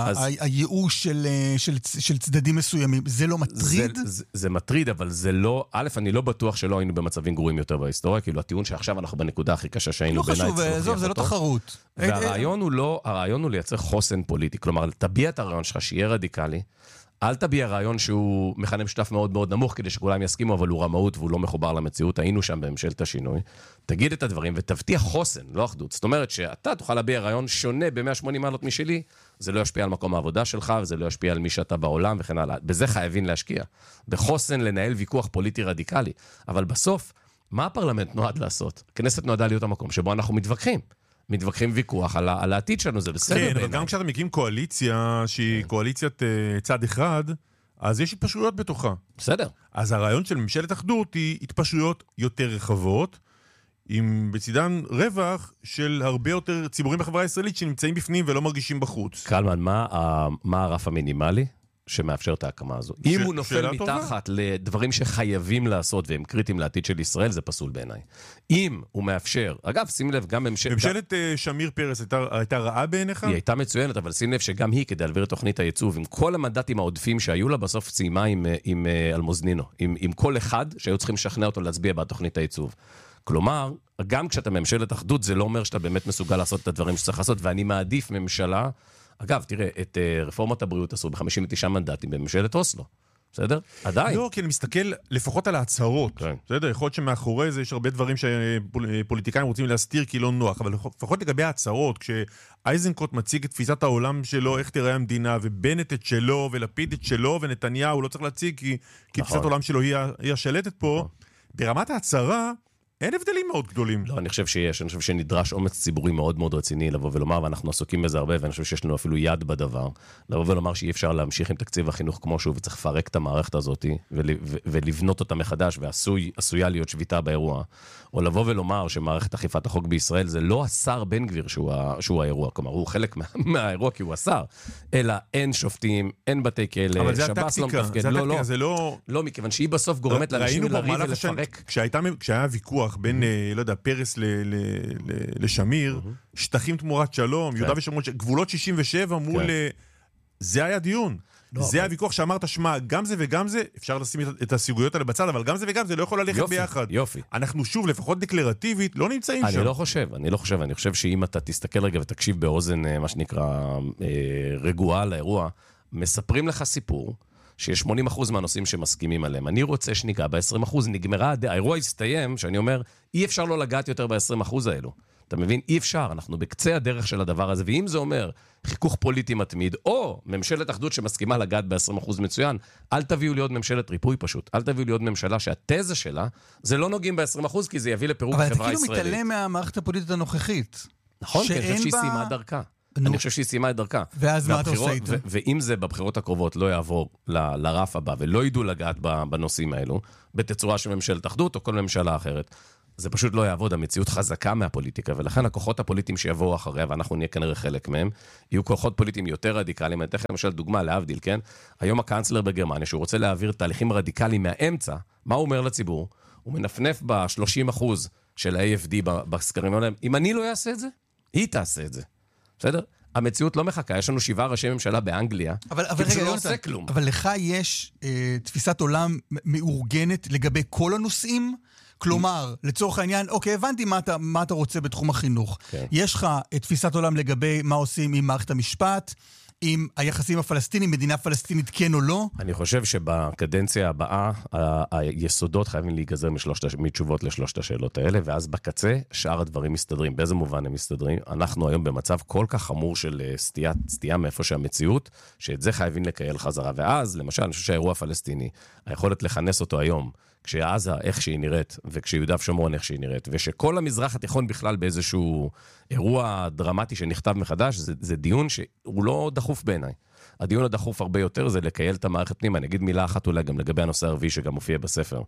הייאוש של צדדים מסוימים, זה לא מטריד? זה מטריד, אבל זה לא, א', אני לא בטוח שלא היינו במצבים גרועים יותר בהיסטוריה, כאילו הטיעון שעכשיו אנחנו בנקודה הכי קשה שהיינו בעיניי צריך להוכיח אותו. זה לא תחרות. והרעיון הוא לייצר חוסן פוליטי, כלומר, תביע את הרעיון שלך שיהיה רדיקלי, אל תביע רעיון שהוא מכנה משותף מאוד מאוד נמוך, כדי שכולם יסכימו, אבל הוא רמאות והוא לא מחובר למציאות. היינו שם בממשלת השינוי. תגיד את הדברים ותבטיח חוסן, לא אחדות. זאת אומרת שאתה תוכל להביע רעיון שונה ב-180 מעלות משלי, זה לא ישפיע על מקום העבודה שלך, וזה לא ישפיע על מי שאתה בעולם וכן הלאה. בזה חייבים להשקיע. בחוסן לנהל ויכוח פוליטי רדיקלי. אבל בסוף, מה הפרלמנט נועד לעשות? הכנסת נועדה להיות המקום שבו אנחנו מתווכחים ויכוח על העתיד שלנו, זה בסדר בעיניי. כן, אבל גם כשאתה מקים קואליציה שהיא קואליציית צד אחד, אז יש התפשרויות בתוכה. בסדר. אז הרעיון של ממשלת אחדות היא התפשרויות יותר רחבות, עם בצדן רווח של הרבה יותר ציבורים בחברה הישראלית שנמצאים בפנים ולא מרגישים בחוץ. קלמן, מה הרף המינימלי שמאפשר את ההקמה הזו? אם הוא נופל מתחת לדברים שחייבים לעשות והם קריטיים לעתיד של ישראל, זה פסול בעיניי. אם הוא מאפשר, אגב, שים לב, גם ממשלת שמיר פרס הייתה רעה בעיניך? היא הייתה מצוינת, אבל שים לב שגם היא, כדי להעביר את תוכנית הייצוב, עם כל המנדטים העודפים שהיו לה, בסוף סיימה עם אלמוזנינו, עם כל אחד שהיו צריכים לשכנע אותו להצביע בתוכנית הייצוב. כלומר, גם כשאתה ממשלת אחדות, זה לא אומר שאתה באמת מסוגל לעשות את הדברים שצריך לעשות, ואני מעדיף ממשלה. אגב, תראה, את רפורמת הבריאות עשו ב-59 מנדטים בממשלת אוסלו. בסדר? עדיין. לא, כי אני מסתכל לפחות על ההצהרות. בסדר? יכול להיות שמאחורי זה יש הרבה דברים שפוליטיקאים רוצים להסתיר כי לא נוח, אבל לפחות לגבי ההצהרות, כשאייזנקוט מציג את תפיסת העולם שלו, איך תראה המדינה, ובנט את שלו, ולפיד את שלו, ונתניהו לא צריך להציג כי תפיסת העולם שלו היא השלטת פה, ברמת ההצהרה, אין הבדלים מאוד גדולים. לא, אני חושב שיש. אני חושב שנדרש אומץ ציבורי מאוד מאוד רציני לבוא ולומר, ואנחנו עסוקים בזה הרבה, ואני חושב שיש לנו אפילו יד בדבר, לבוא ולומר שאי אפשר להמשיך עם תקציב החינוך כמו שהוא, וצריך לפרק את המערכת הזאת, ולבנות אותה מחדש, ועשויה להיות שביתה באירוע. או לבוא ולומר שמערכת אכיפת החוק בישראל זה לא השר בן גביר שהוא האירוע, כלומר, הוא חלק מהאירוע כי הוא השר, אלא אין שופטים, אין בתי כלא, אבל זה הטקטיקה, זה לא... לא, מכיוון שהיא בסוף גורמת לאנשים לריב ולפרק. כשהיה ויכוח בין, לא יודע, פרס לשמיר, שטחים תמורת שלום, יהודה ושומרון, גבולות 67 מול... זה היה דיון. זה הוויכוח שאמרת, שמה, גם זה וגם זה, אפשר לשים את הסיגויות האלה בצד, אבל גם זה וגם זה לא יכול ללכת ביחד. יופי. אנחנו שוב, לפחות דקלרטיבית, לא נמצאים שם. אני לא חושב שאם אתה תסתכל רגע ותקשיב באוזן, מה שנקרא, רגועה לאירוע, מספרים לך סיפור, שיש 80% מהנושאים שמסכימים עליהם. אני רוצה שניגע ב-20%, נגמרה, האירוע הסתיים, שאני אומר, אי אפשר לא לגעת יותר ב-20% האלו. אתה מבין? אי אפשר, אנחנו בקצה הדרך של הדבר הזה, ואם זה אומר חיכוך פוליטי מתמיד, או ממשלת אחדות שמסכימה לגעת ב-20% מצוין, אל תביאו לי עוד ממשלת ריפוי פשוט, אל תביאו לי עוד ממשלה שהתזה שלה, זה לא נוגעים ב-20% כי זה יביא לפירוק החברה הישראלית. אבל אתה כאילו מתעלם מהמערכת הפוליטית הנוכחית. נכון, כי אני חושב שהיא סיימה דרכה. אני חושב שהיא סיימה את דרכה. ואז מה אתה עושה איתו? ואם זה בבחירות הקרובות לא יעבור לרף הבא, ולא ידעו לגעת בנושאים האלו, בתצורה של ממשלת אחדות או כל ממשלה אחרת, זה פשוט לא יעבוד, המציאות חזקה מהפוליטיקה, ולכן הכוחות הפוליטיים שיבואו אחריה, ואנחנו נהיה כנראה חלק מהם, יהיו כוחות פוליטיים יותר רדיקליים. אני אתן לכם למשל דוגמה, להבדיל, כן? היום הקאנצלר בגרמניה, שהוא רוצה להעביר תהליכים רדיקליים מהאמצע, מה הוא אומר לציבור? הוא מנפנף ב-30% של ה-AFD בסקרים עליהם. אם אני לא אעשה את זה, היא תעשה את זה. בסדר? המציאות לא מחכה, יש לנו 7 ראשי ממשלה באנגליה, כי זה לא עושה כלום. אבל לך יש תפיסת עולם מאורגנת לגבי כל הנושאים? כלומר, לצורך העניין, אוקיי, הבנתי מה אתה רוצה בתחום החינוך. יש לך תפיסת עולם לגבי מה עושים עם מערכת המשפט, עם היחסים הפלסטינים, מדינה פלסטינית כן או לא? אני חושב שבקדנציה הבאה, היסודות חייבים להיגזר מתשובות לשלושת השאלות האלה, ואז בקצה, שאר הדברים מסתדרים. באיזה מובן הם מסתדרים? אנחנו היום במצב כל כך חמור של סטייה מאיפה שהמציאות, שאת זה חייבים לקייל חזרה. ואז, למשל, אני חושב שהאירוע הפלסטיני, היכולת לכנס אותו היום, כשעזה איך שהיא נראית, וכשיהודה ושומרון איך שהיא נראית, ושכל המזרח התיכון בכלל באיזשהו אירוע דרמטי שנכתב מחדש, זה דיון שהוא לא דחוף בעיניי. הדיון הדחוף הרבה יותר זה לקייל את המערכת פנימה. אני אגיד מילה אחת אולי גם לגבי הנושא הרביעי שגם מופיע בספר.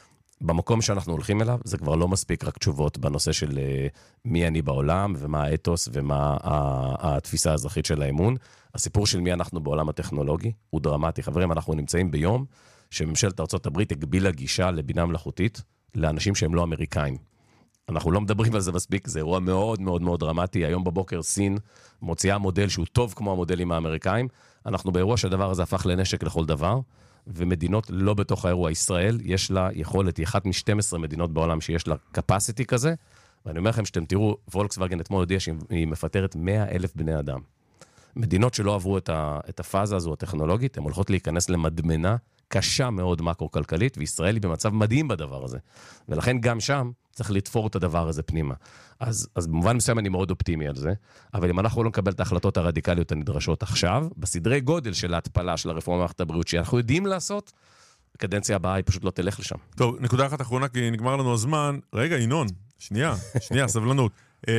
במקום שאנחנו הולכים אליו, זה כבר לא מספיק רק תשובות בנושא של מי אני בעולם, ומה האתוס, ומה התפיסה האזרחית של האמון. הסיפור של מי אנחנו בעולם הטכנולוגי הוא דרמטי. חברים, אנחנו נמצאים ביום שממשלת ארצות הברית הגבילה גישה לבינה מלאכותית לאנשים שהם לא אמריקאים. אנחנו לא מדברים על זה מספיק, זה אירוע מאוד מאוד מאוד דרמטי. היום בבוקר סין מוציאה מודל שהוא טוב כמו המודלים האמריקאים. אנחנו באירוע שהדבר הזה הפך לנשק לכל דבר, ומדינות לא בתוך האירוע. ישראל יש לה יכולת, היא אחת מ-12 מדינות בעולם שיש לה capacity כזה, ואני אומר לכם שאתם תראו, וולקסווגן אתמול הודיע שהיא מפטרת 100,000 בני אדם. מדינות שלא עברו את הפאזה הזו הטכנולוגית, הן הולכות להיכנס למדמנה קשה מאוד מקרו-כלכלית, וישראל היא במצב מדהים בדבר הזה. ולכן גם שם צריך לתפור את הדבר הזה פנימה. אז במובן מסוים אני מאוד אופטימי על זה, אבל אם אנחנו לא נקבל את ההחלטות הרדיקליות הנדרשות עכשיו, בסדרי גודל של ההתפלה של הרפורמה במערכת הבריאות שאנחנו יודעים לעשות, הקדנציה הבאה היא פשוט לא תלך לשם. טוב, נקודה אחת אחרונה, כי נגמר לנו הזמן. רגע, ינון, שנייה, סבלנות.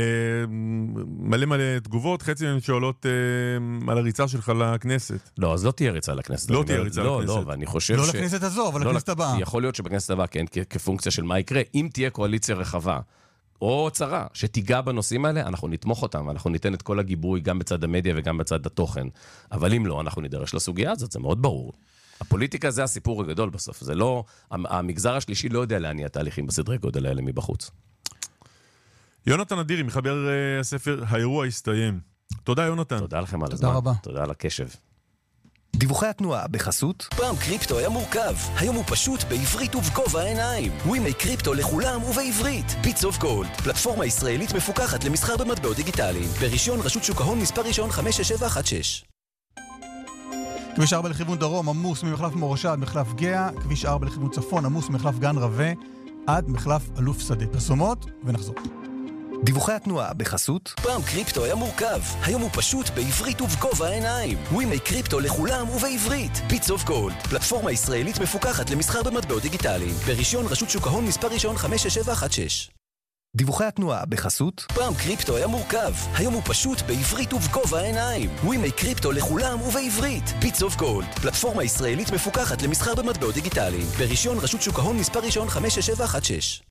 מלא תגובות, חצי מהן שואלות על הריצה שלך לכנסת. לא, אז לא תהיה ריצה לכנסת. לא תהיה ריצה לכנסת. לא, ואני חושב לא לכנסת הזו, אבל לכנסת הבאה. יכול להיות שבכנסת הבאה, כן, כפונקציה של מה יקרה. אם תהיה קואליציה רחבה, או צרה, שתיגע בנושאים האלה, אנחנו נתמוך אותם, אנחנו ניתן את כל הגיבוי, גם בצד המדיה וגם בצד התוכן. אבל אם לא, אנחנו נידרש לסוגיה הזאת, זה מאוד ברור. הפוליטיקה זה הסיפור הגדול בסוף. זה לא, המגזר השלישי לא יודע להניע תהליכים בסדרי גודל האלה מבחוץ. יונתן אדירי, מחבר הספר האירוע הסתיים. תודה יונתן. תודה לכם על הזמן. תודה רבה. תודה על הקשב. דיווחי התנועה בחסות. פעם קריפטו היה מורכב, היום הוא פשוט בעברית ובגובה העיניים. ווימי קריפטו לכולם ובעברית. ביטס אוף גולד, פלטפורמה ישראלית מפוקחת למסחר במטבעות דיגיטליים. ברישיון רשות שוק ההון מספר ראשון 56716. כביש 4 לכיוון דרום עמוס ממחלף מורשה עד מחלף גאה, כביש 4 לכיוון צפון עמוס ממחלף גן רווה עד מחלף אלוף שדה. פרסומות ונחזור. דיווחי התנועה בחסות. פעם קריפטו היה מורכב, היום הוא פשוט בעברית ובגובה העיניים. ווימי קריפטו לכולם ובעברית. ביטס אוף גולד, פלטפורמה ישראלית מפוקחת למסחר במטבעות דיגיטליים. ברישיון רשות שוק ההון מספר ראשון 56716. דיווחי התנועה בחסות. פעם קריפטו היה מורכב, היום הוא פשוט בעברית ובגובה העיניים. ווימי קריפטו לכולם ובעברית. ביטס אוף גולד, פלטפורמה ישראלית מפוקחת למסחר במטבעות דיגיטליים. ברישיון רשות שוק ההון מספר ראשון 56716.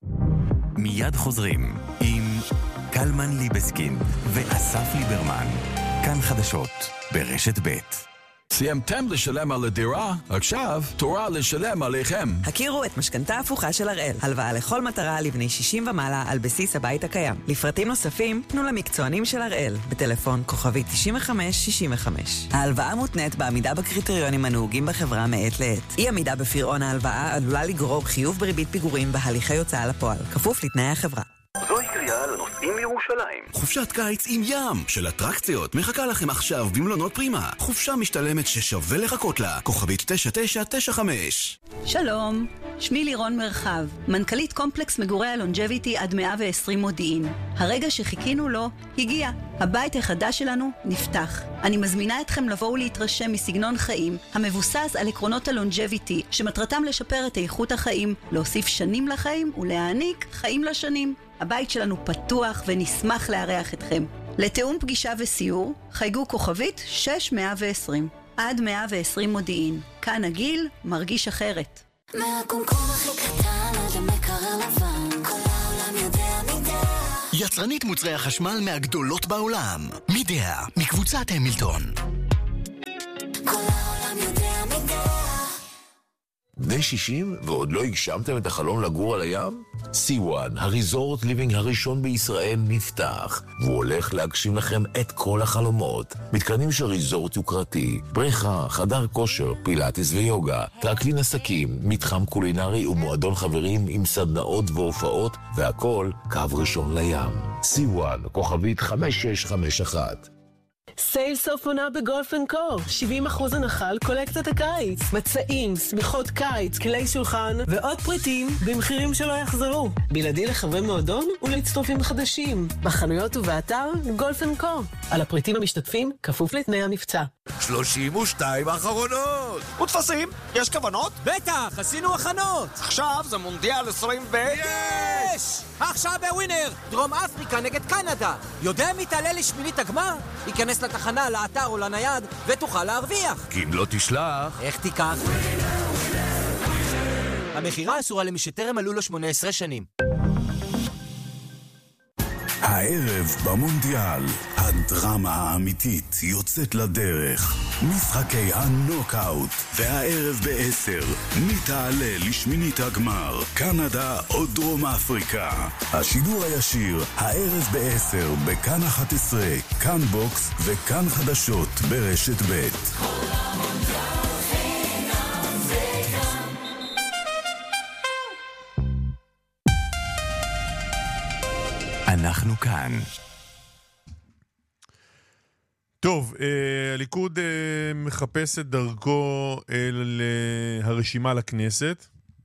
מיד חוזרים עם קלמן ליבסקין ואסף ליברמן. כאן חדשות ברשת ב'. סיימתם לשלם על הדירה? עכשיו תורה לשלם עליכם. הכירו את משכנתה הפוכה של הראל. הלוואה לכל מטרה לבני 60 ומעלה על בסיס הבית הקיים. לפרטים נוספים, פנו למקצוענים של הראל. בטלפון כוכבי 9565. ההלוואה מותנית בעמידה בקריטריונים הנהוגים בחברה מעת לעת. אי עמידה בפירעון ההלוואה עלולה לגרור חיוב בריבית פיגורים והליכי הוצאה לפועל. כפוף לתנאי החברה. זוהי קריאה לנוסעים מירושלים. חופשת קיץ עם ים של אטרקציות מחכה לכם עכשיו במלונות פרימה. חופשה משתלמת ששווה לחכות לה. כוכבית 9995. שלום, שמי לירון מרחב, מנכ"לית קומפלקס מגורי הלונג'ביטי עד 120 מודיעין. הרגע שחיכינו לו הגיע. הבית החדש שלנו נפתח. אני מזמינה אתכם לבוא ולהתרשם מסגנון חיים המבוסס על עקרונות הלונג'ביטי, שמטרתם לשפר את איכות החיים, להוסיף שנים לחיים ולהעניק חיים לשנים. הבית שלנו פתוח ונשמח לארח אתכם. לתאום פגישה וסיור, חייגו כוכבית 6120. עד 120 מודיעין. כאן הגיל מרגיש אחרת. מהקומקום הכי קטן עד המקרר לבן, כל העולם יודע מידע. יצרנית מוצרי החשמל מהגדולות בעולם. מידע, מקבוצת המילטון. כל העולם יודע מידע. בני 60 ועוד לא הגשמתם את החלום לגור על הים? C1, הריזורט ליבינג הראשון בישראל, נפתח, והוא הולך להגשים לכם את כל החלומות. מתקנים של ריזורט יוקרתי, בריכה, חדר כושר, פילאטיס ויוגה, טרקלין עסקים, מתחם קולינרי ומועדון חברים עם סדנאות והופעות, והכל קו ראשון לים. C1, כוכבית 5651. סייל סוף עונה בגולף אנד קו, 70% הנחה על קולקציית הקיץ, מצעים, סמיכות קיץ, כלי שולחן ועוד פריטים במחירים שלא יחזרו, בלעדי לחברי מועדון ולהצטרפים חדשים, בחנויות ובאתר גולף אנד קו. על הפריטים המשתתפים כפוף לתנאי המבצע. 32 האחרונות. ותפסים, יש כוונות? בטח, עשינו הכנות. עכשיו זה מונדיאל 20 יש! עכשיו בווינר, דרום אפריקה נגד קנדה. יודע מי תעלה לשמינית הגמר? ייכנס לתחנה, לאתר או לנייד ותוכל להרוויח. כי אם לא תשלח... איך תיקח? המחירה אסורה למי שטרם מלאו לו 18 שנים. הערב במונדיאל, הדרמה האמיתית יוצאת לדרך. משחקי הנוקאוט, והערב ב-10, מי תעלה לשמינית הגמר, קנדה או דרום אפריקה. השידור הישיר, הערב ב-10, בכאן 11, כאן בוקס וכאן חדשות ברשת ב'. אנחנו כאן. טוב, הליכוד מחפש את דרכו אל הרשימה לכנסת.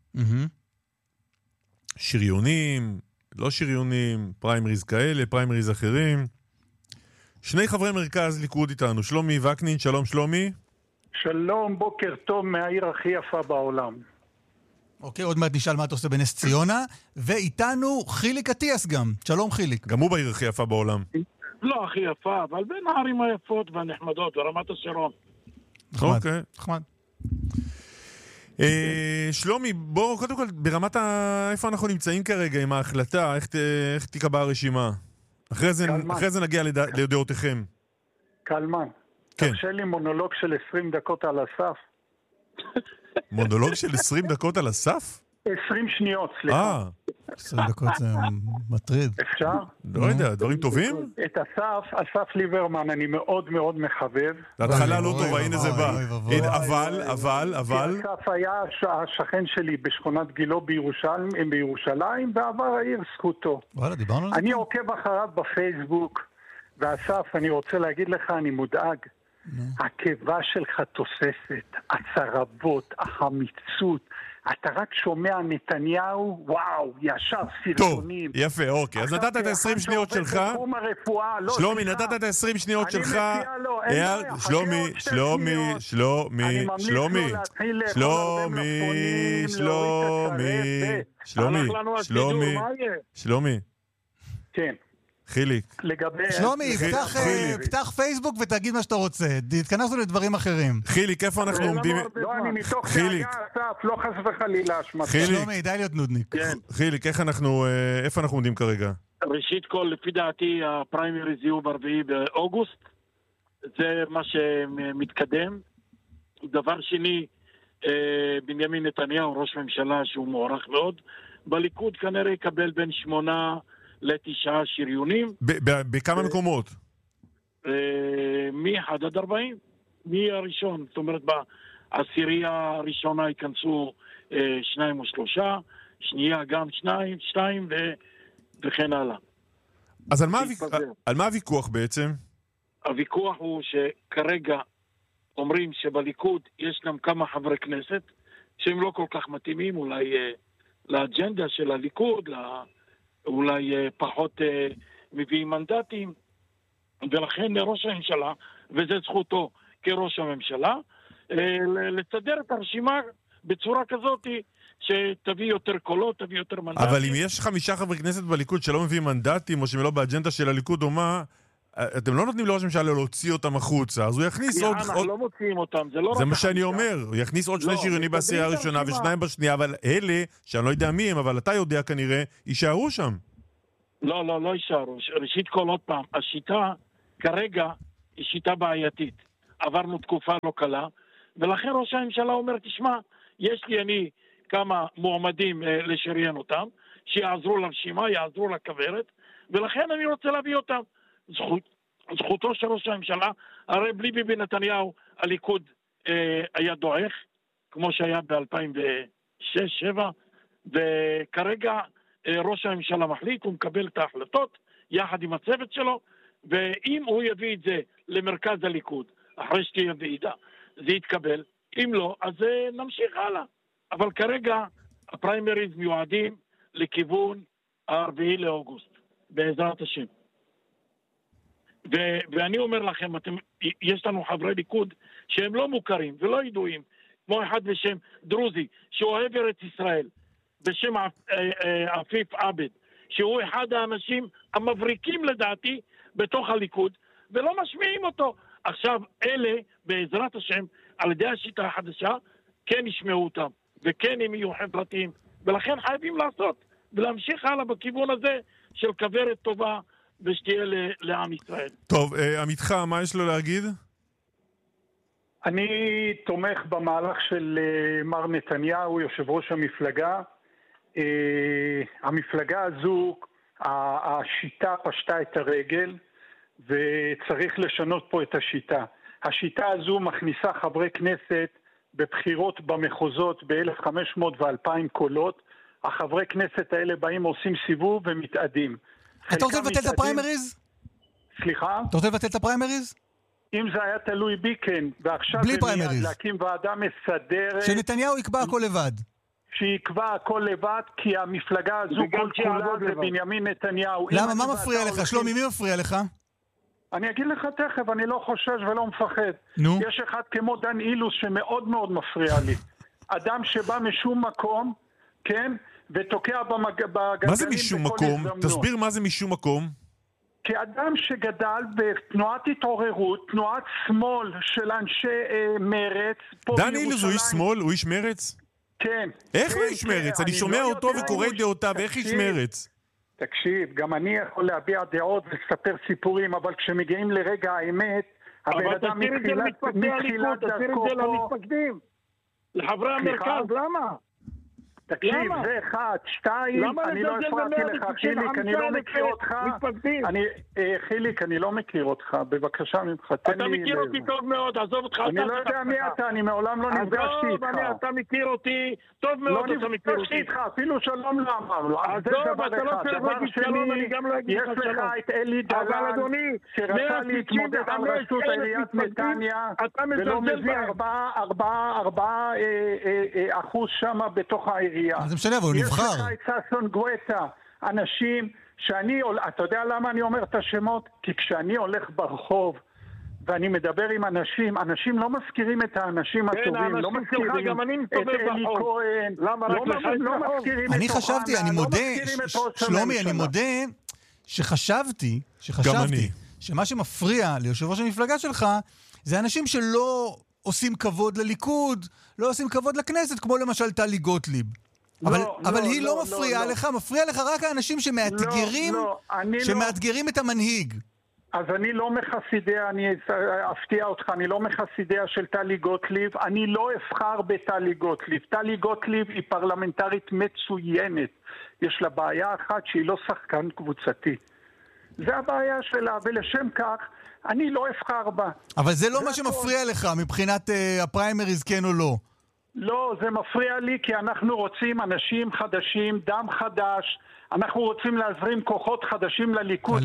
שריונים, לא שריונים, פריימריז כאלה, פריימריז אחרים. שני חברי מרכז ליכוד איתנו, שלומי וקנין, שלום שלומי. שלום, בוקר טוב מהעיר הכי יפה בעולם. אוקיי, עוד מעט נשאל מה אתה עושה בנס ציונה, ואיתנו חיליק אטיאס גם. שלום חיליק. גם הוא בעיר הכי יפה בעולם. לא הכי יפה, אבל בין הערים היפות והנחמדות, ברמת השרון. אוקיי. נחמד. שלומי, בוא, קודם כל, ברמת איפה אנחנו נמצאים כרגע עם ההחלטה, איך תיקבע הרשימה? אחרי זה נגיע לדעותיכם. קלמן, תרשה לי מונולוג של 20 דקות על הסף. מונולוג של 20 דקות על הסף? 20 שניות, סליחה. 20 דקות זה מטריד. אפשר? לא יודע, דברים טובים? את אסף ליברמן אני מאוד מאוד מחבב. להתחלה לא טובה, הנה זה בא. אבל... אסף היה השכן שלי בשכונת גילו בירושלים, בעבר העיר זכותו. וואלה, דיברנו על זה? אני עוקב אחריו בפייסבוק, ואסף, אני רוצה להגיד לך, אני מודאג. הקיבה שלך תוססת, הצרבות, החמיצות. אתה רק שומע נתניהו, וואו, ישר סרטונים. טוב, יפה, אוקיי. אז נתת את ה-20 שניות שלך. שלומי, נתת את ה-20 שניות שלך. שלומי. כן. חיליק. שלומי, פתח פייסבוק ותגיד מה שאתה רוצה. התכנסנו לדברים אחרים. חיליק, איפה אנחנו עומדים? לא, אני מתוך דאגה, אסף, לא חס וחלילה אשמתך. שלומי, די להיות נודניק. חיליק, איפה אנחנו עומדים כרגע? ראשית כל, לפי דעתי, הפריימריז יהיו ב4 באוגוסט. זה מה שמתקדם. דבר שני, בנימין נתניהו, ראש ממשלה שהוא מוערך מאוד, בליכוד כנראה יקבל בין 8 ל9 שריונים. בכמה מקומות? מ1 עד 40. מי הראשון? זאת אומרת, בעשירייה הראשונה ייכנסו 2 או 3, שנייה גם 2 וכן הלאה. אז על מה הוויכוח בעצם? הוויכוח הוא שכרגע אומרים שבליכוד יש גם כמה חברי כנסת שהם לא כל כך מתאימים אולי לאג'נדה של הליכוד, אולי פחות מביאים מנדטים, ולכן ראש הממשלה, וזה זכותו כראש הממשלה, לסדר את הרשימה בצורה כזאת שתביא יותר קולות, תביא יותר מנדטים. אבל אם יש 5 חברי כנסת בליכוד שלא מביאים מנדטים, או שהם לא באג'נדה של הליכוד או מה, אתם לא נותנים לראש הממשלה להוציא אותם החוצה, אז הוא יכניס עוד... אנחנו לא מוציאים אותם, זה לא רק... זה מה שאני אומר, הוא יכניס עוד 2 שריונים בעשירייה הראשונה ו2 בשנייה, אבל אלה, שאני לא יודע מי הם, אבל אתה יודע כנראה, יישארו שם. לא יישארו. ראשית כל, עוד פעם, השיטה כרגע היא שיטה בעייתית. עברנו תקופה לא קלה, ולכן ראש הממשלה אומר, תשמע, יש לי אני כמה מועמדים לשריין אותם, שיעזרו לרשימה, יעזרו לכוורת, ולכן אני רוצה להביא אותם. זכותו של ראש הממשלה, הרי בלי ביבי נתניהו הליכוד היה דועך, כמו שהיה ב-2006-2007, וכרגע ראש הממשלה מחליט, הוא מקבל את ההחלטות יחד עם הצוות שלו, ואם הוא יביא את זה למרכז הליכוד, אחרי שתהיה ועידה, זה יתקבל. אם לא, אז נמשיך הלאה. אבל כרגע הפריימריז מיועדים לכיוון 4 באוגוסט, בעזרת השם. ואני אומר לכם, יש לנו חברי ליכוד שהם לא מוכרים ולא ידועים, כמו אחד בשם דרוזי, שאוהב ארץ ישראל, בשם עפיף עבד, שהוא אחד האנשים המבריקים לדעתי בתוך הליכוד, ולא משמיעים אותו. עכשיו, אלה, בעזרת השם, על ידי השיטה החדשה, כן ישמעו אותם, וכן הם יהיו חברתיים, ולכן חייבים לעשות, ולהמשיך הלאה בכיוון הזה של כוורת טובה, ושתהיה לעם ישראל. טוב, עמיתך, מה יש לו להגיד? אני תומך במהלך של מר נתניהו, יושב ראש המפלגה. המפלגה הזו, השיטה פשטה את הרגל, וצריך לשנות פה את השיטה. השיטה הזו מכניסה חברי כנסת בבחירות במחוזות ב-1,500 ו-2,000 קולות. החברי כנסת האלה באים עושים סיבוב ומתעדים. אתה רוצה לבטל את הפריימריז? סליחה? אתה רוצה לבטל את הפריימריז? אם זה היה תלוי בי, כן. ועכשיו בלי פריימריז. להקים ועדה מסדרת. שנתניהו יקבע הכל לבד. שיקבע הכל לבד, כי המפלגה הזו כל כולה זה בנימין נתניהו. למה? מה מפריע לך? שלומי, מי מפריע לך? אני אגיד לך תכף, אני לא חושש ולא מפחד. נו? יש אחד כמו דן אילוס שמאוד מאוד מפריע לי. אדם שבא משום מקום, כן? ותוקע בגלגלים. מה זה משום מקום? תסביר מה זה משום מקום. כאדם שגדל בתנועת התעוררות, תנועת שמאל של אנשי מרץ. דן אילוז הוא איש שמאל? הוא איש מרץ? כן. איך הוא איש מרץ? אני שומע אותו וקורא דעותיו, איך איש מרץ? תקשיב, גם אני יכול להביע דעות ולספר סיפורים, אבל כשמגיעים לרגע האמת, הבן אדם מתחילת דרכו פה... לחברי המרכז, למה? תקשיב, זה אחד, שתיים, אני לא הפרעתי לך, חיליק, אני לא מכיר אותך. חיליק, אני לא מכיר אותך, בבקשה ממך, תן לי... אתה מכיר אותי טוב מאוד, עזוב אותך. אני לא יודע מי אתה, אני מעולם לא נפגשתי איתך. אתה מכיר אותי טוב מאוד, אתה מכיר אותי. לא נפגשתי איתך, אפילו שלום לא אמרנו. עזוב, אתה לא צריך להגיד שלום, אני גם לא אגיד לך שלום. יש לך את אלי דלן, שרצה להתמודד על ראשות עיריית נתניה, ולא מביא 4% שם בתוך העירייה. זה משנה, אבל הוא נבחר. יש לך את ססון גואטה, אנשים שאני, אתה יודע למה אני אומר את השמות? כי כשאני הולך ברחוב ואני מדבר עם אנשים, אנשים לא מזכירים את האנשים הטובים, לא מזכירים את אלי כהן, לא מזכירים את אני חשבתי, אני מודה, שלומי, אני מודה שחשבתי שמה שמפריע ליושב ראש המפלגה שלך זה אנשים שלא עושים כבוד לליכוד, לא עושים כבוד לכנסת, כמו למשל טלי גוטליב. אבל היא לא מפריעה לך, מפריע לך רק האנשים שמאתגרים את המנהיג. אז אני לא מחסידיה, אני אפתיע אותך, אני לא מחסידיה של טלי גוטליב, אני לא אבחר בטלי גוטליב. טלי גוטליב היא פרלמנטרית מצוינת. יש לה בעיה אחת שהיא לא שחקן קבוצתי. זה הבעיה שלה, ולשם כך אני לא אבחר בה. אבל זה לא מה שמפריע לך מבחינת הפריימריז, כן או לא? לא, זה מפריע לי כי אנחנו רוצים אנשים חדשים, דם חדש, אנחנו רוצים להזרים כוחות חדשים לליכוד,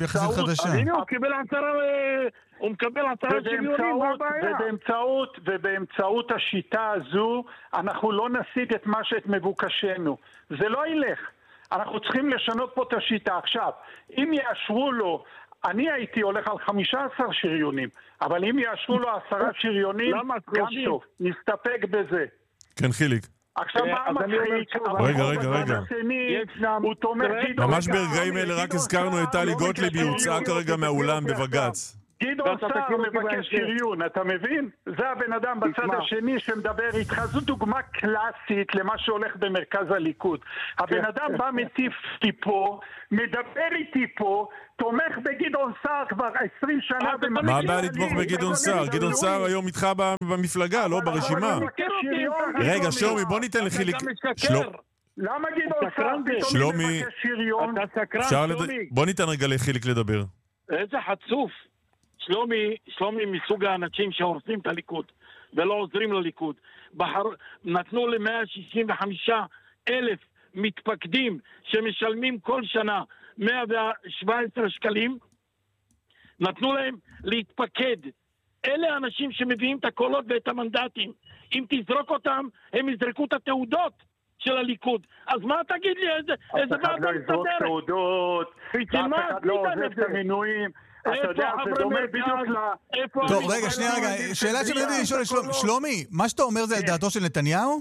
הוא מקבל הצהרה שוויונית, ובאמצעות השיטה הזו אנחנו לא נשיג את מבוקשנו. זה לא ילך. אנחנו צריכים לשנות פה את השיטה. עכשיו, אם יאשרו לו, אני הייתי הולך על 15 שריונים, אבל אם יאשרו לו 10 שריונים, גם טוב, נסתפק בזה. כן, חיליק. עכשיו מה מצחיק? רגע. הוא תומך גדעון. ממש ברגעים אלה רק הזכרנו את טלי גוטליב, היא הוצאה כרגע מהאולם בבג"ץ. גדעון סער מבקש שריון, אתה מבין? זה הבן אדם בצד השני שמדבר איתך. זו דוגמה קלאסית למה שהולך במרכז הליכוד. הבן אדם בא מטיף לי פה, מדבר איתי פה, תומך בגדעון סער כבר 20 שנה. מה הבא לתמוך בגדעון סער? גדעון סער היום איתך במפלגה, לא ברשימה. רגע, שלומי, בוא ניתן לחיליק. למה גדעון סער פתאום מבקש שריון? בוא ניתן רגע לחיליק לדבר. איזה חצוף. שלומי מסוג האנשים שהורסים את הליכוד ולא עוזרים לליכוד. נתנו ל-165,000 מתפקדים שמשלמים כל שנה 117 שקלים, נתנו להם להתפקד. אלה האנשים שמביאים את הקולות ואת המנדטים. אם תזרוק אותם, הם יזרקו את התעודות של הליכוד. אז מה תגיד לי? איזה אף אחד לא יזרוק תעודות, אף אחד לא עוזב את המינויים. אתה יודע, זה דומה בדיוק טוב, רגע, שאלה שמעניין לשאול, שלומי, מה שאתה אומר זה על דעתו של נתניהו?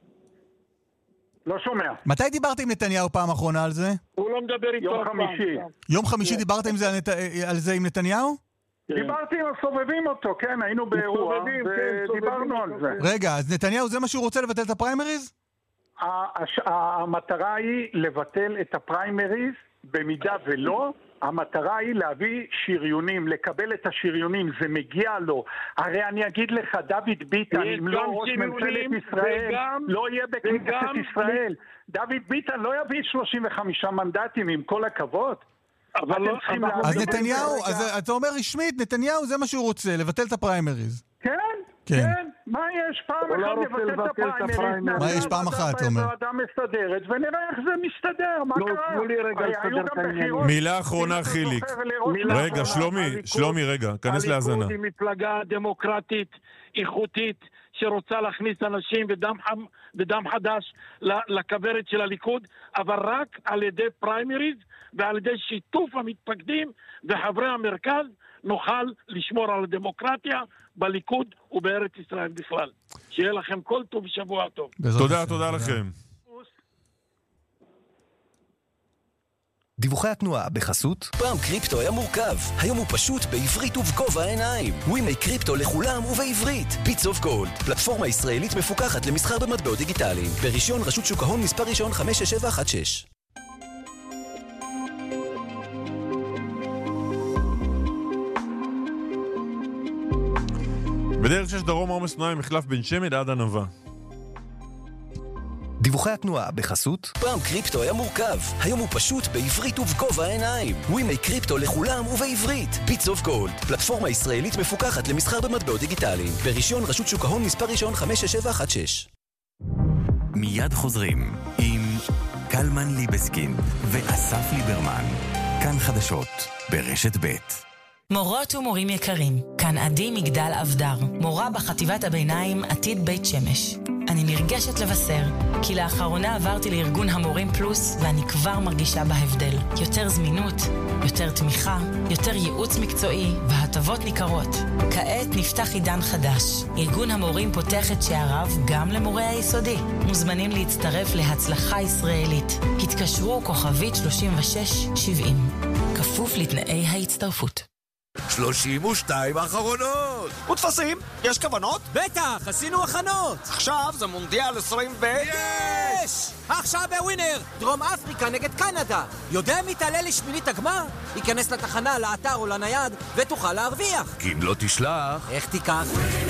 לא שומע. מתי דיברת עם נתניהו פעם אחרונה על זה? הוא לא מדבר איתו. יום חמישי. יום חמישי דיברת על זה עם נתניהו? דיברתי עם הסובבים אותו, כן, היינו באירוע, ודיברנו על זה. רגע, אז נתניהו זה מה שהוא רוצה לבטל את הפריימריז? המטרה היא לבטל את הפריימריז, במידה ולא, המטרה היא להביא שריונים, לקבל את השריונים, זה מגיע לו. הרי אני אגיד לך, דוד ביטן, אם לא ראש ממשלת ישראל, לא יהיה בכנסת ישראל. דוד ביטן לא יביא 35 מנדטים, עם כל הכבוד. אז נתניהו, אז אתה אומר רשמית, נתניהו זה מה שהוא רוצה, לבטל את הפריימריז. כן, מה יש? פעם אחת לבטל את הפריימריז. מה יש פעם אחת, אתה אומר? ועדה מסתדרת, ונראה איך זה מסתדר, מה קרה? מילה אחרונה, חיליק. רגע, שלומי, רגע, כנס להאזנה. הליכוד היא מפלגה דמוקרטית, איכותית, שרוצה להכניס אנשים ודם חדש לכברת של הליכוד, אבל רק על ידי פריימריז ועל ידי שיתוף המתפקדים וחברי המרכז נוכל לשמור על הדמוקרטיה בליכוד ובארץ ישראל בכלל. שיהיה לכם כל טוב ושבוע טוב. תודה לכם. דיווחי התנועה בחסות. פעם קריפטו היה מורכב, היום הוא פשוט בעברית ובגובה העיניים. ווימי קריפטו לכולם ובעברית. ביטס אוף גולד, פלטפורמה ישראלית מפוקחת למסחר במטבעות דיגיטליים. ברישיון רשות שוק ההון מספר ראשון 56716. בדרך 6 דרום עומס תנועה ממחלף בן שמן עד ענבה. דיווחי דיווחי התנועה בחסות. פעם קריפטו היה מורכב, היום הוא פשוט בעברית ובגובה העיניים. ווימי קריפטו לכולם ובעברית. ביטס אוף גולד, פלטפורמה ישראלית מפוקחת למסחר במטבעות דיגיטליים. ברישיון רשות שוק ההון מספר ראשון 56716. מיד חוזרים עם קלמן ליבסקין ואסף ליברמן. כאן חדשות ברשת ב'. מורות ומורים יקרים, כאן עדי מגדל אבדר, מורה בחטיבת הביניים עתיד בית שמש. אני נרגשת לבשר, כי לאחרונה עברתי לארגון המורים פלוס, ואני כבר מרגישה בהבדל. יותר זמינות, יותר תמיכה, יותר ייעוץ מקצועי, והטבות ניכרות. כעת נפתח עידן חדש. ארגון המורים פותח את שעריו גם למורי היסודי. מוזמנים להצטרף להצלחה ישראלית. התקשרו כוכבית 3670. כפוף לתנאי ההצטרפות. 32 האחרונות! ותפסים? יש כוונות? בטח, עשינו הכנות! עכשיו זה מונדיאל 20 יש! עכשיו בווינר, דרום אפריקה נגד קנדה. יודע מי תעלה לשמינית הגמר? ייכנס לתחנה, לאתר או לנייד ותוכל להרוויח. כי אם לא תשלח... איך תיקח?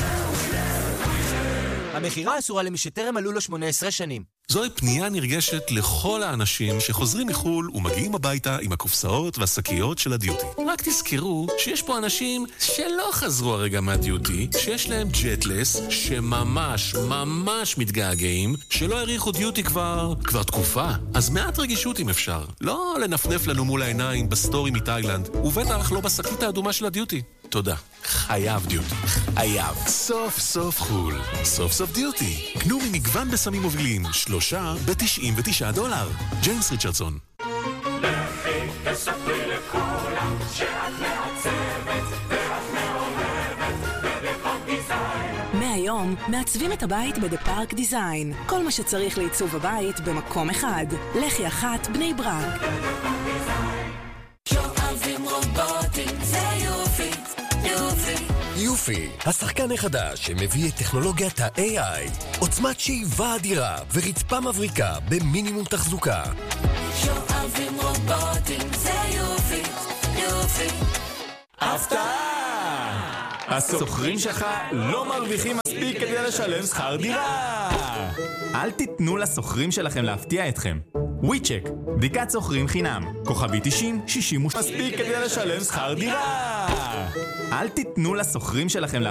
המחירה אסורה למי שטרם מלאו לו 18 שנים. זוהי פנייה נרגשת לכל האנשים שחוזרים מחול ומגיעים הביתה עם הקופסאות והשקיות של הדיוטי. רק תזכרו שיש פה אנשים שלא חזרו הרגע מהדיוטי, שיש להם ג'טלס, שממש ממש מתגעגעים, שלא העריכו דיוטי כבר תקופה. אז מעט רגישות אם אפשר. לא לנפנף לנו מול העיניים בסטורי מתאילנד, ובטח לא בשקית האדומה של הדיוטי. תודה. חייב דיוטי. חייב. סוף סוף חול. סוף סוף דיוטי. קנו ממגוון בסמים מובילים. 3 ב$99. ג'יימס ריצ'רדסון. לכי תספרי לכולם שאת מעצבת ואת מאוהבת בדפארק דיזיין. מהיום מעצבים את הבית בדפארק דיזיין. כל מה שצריך לעיצוב הבית במקום אחד. לחי אחת בני ברק. שואבים רובוטים זה יופי. יופי, השחקן החדש שמביא את טכנולוגיית ה-AI, עוצמת שאיבה אדירה ורצפה מבריקה במינימום תחזוקה. שואבים רובוטים זה יופי. הפתעה! הסוחרים שלך לא מרוויחים מספיק כדי לשלם שכר דירה. אל תיתנו לסוחרים שלכם להפתיע אתכם. וויצ'ק, בדיקת סוחרים חינם, כוכבי 90-60 מספיק כדי לשלם שכר דירה. אל תיתנו לסוחרים שלכם